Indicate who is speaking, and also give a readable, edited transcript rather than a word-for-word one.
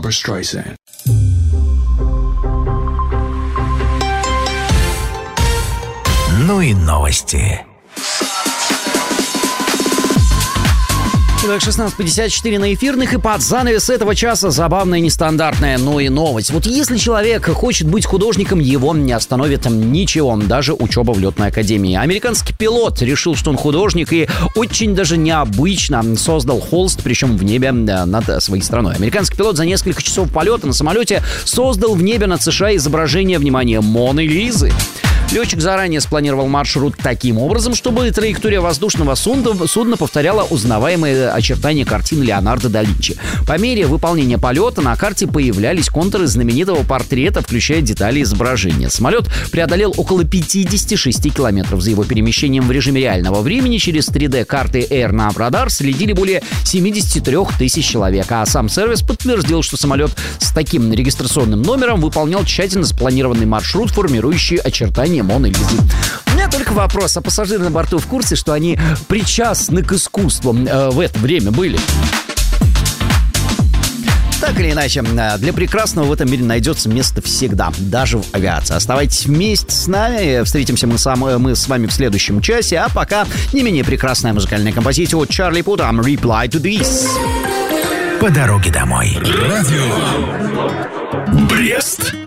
Speaker 1: Barbra Streisand.
Speaker 2: Ну и новости.
Speaker 3: Итак, 16:54 на эфирных, и под занавес этого часа забавная, нестандартная, но и новость. Вот если человек хочет быть художником, его не остановит ничего, даже учеба в летной академии. Американский пилот решил, что он художник, и очень даже необычно создал холст, причем в небе над своей страной. Американский пилот за несколько часов полета на самолете создал в небе над США изображение, внимание, Моны Лизы. Летчик заранее спланировал маршрут таким образом, чтобы траектория воздушного судна повторяла узнаваемые очертания картины Леонардо да Винчи. По мере выполнения полета на карте появлялись контуры знаменитого портрета, включая детали изображения. Самолет преодолел около 56 километров. За его перемещением в режиме реального времени через 3D-карты AirNav Radar следили более 73 тысяч человек, а сам сервис подтвердил, что самолет с таким регистрационным номером выполнял тщательно спланированный маршрут, формирующий очертания Моны Лизы. У меня только вопрос, а пассажиры на борту в курсе, что они причастны к искусству в это время были? Так или иначе, для прекрасного в этом мире найдется место всегда, даже в авиации. Оставайтесь вместе с нами, встретимся мы с вами в следующем часе, а пока не менее прекрасная музыкальная композиция от Чарли Пута «Reply to This».
Speaker 2: По дороге домой.
Speaker 4: Радио Брест.